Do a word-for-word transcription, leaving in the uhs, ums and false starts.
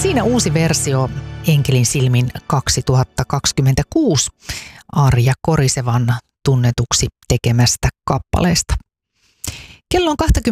Siinä uusi versio Enkelin silmin kaksituhattakaksikymmentäkuusi Arja Korisevan tunnetuksi tekemästä kappaleesta. Kello on